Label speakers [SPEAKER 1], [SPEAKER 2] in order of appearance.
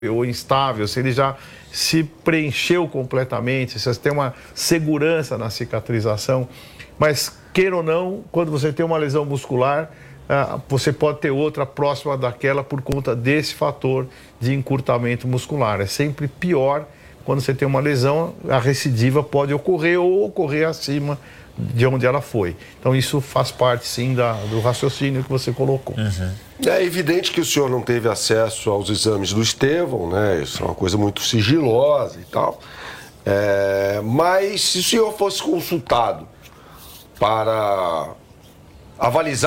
[SPEAKER 1] ou instável, se ele já se preencheu completamente, se você tem uma segurança na cicatrização. Mas, queira ou não, quando você tem uma lesão muscular, você pode ter outra próxima daquela por conta desse fator de encurtamento muscular. É sempre pior quando você tem uma lesão, a recidiva pode ocorrer ou ocorrer acima de onde ela foi. Então isso faz parte, sim, do raciocínio que você colocou.
[SPEAKER 2] Uhum. É evidente que o senhor não teve acesso aos exames do Estevão, né? Isso é uma coisa muito sigilosa e tal. Mas se o senhor fosse consultado para avalizar